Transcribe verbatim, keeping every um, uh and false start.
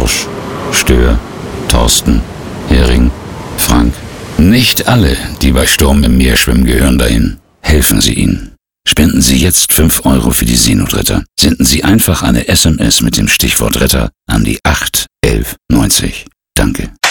Rausch, Stör, Thorsten, Hering, Frank. Nicht alle, die bei Sturm im Meer schwimmen, gehören dahin. Helfen Sie ihnen. Spenden Sie jetzt fünf Euro für die Seenotretter. Senden Sie einfach eine S M S mit dem Stichwort Retter an die acht elf neunzig. Danke.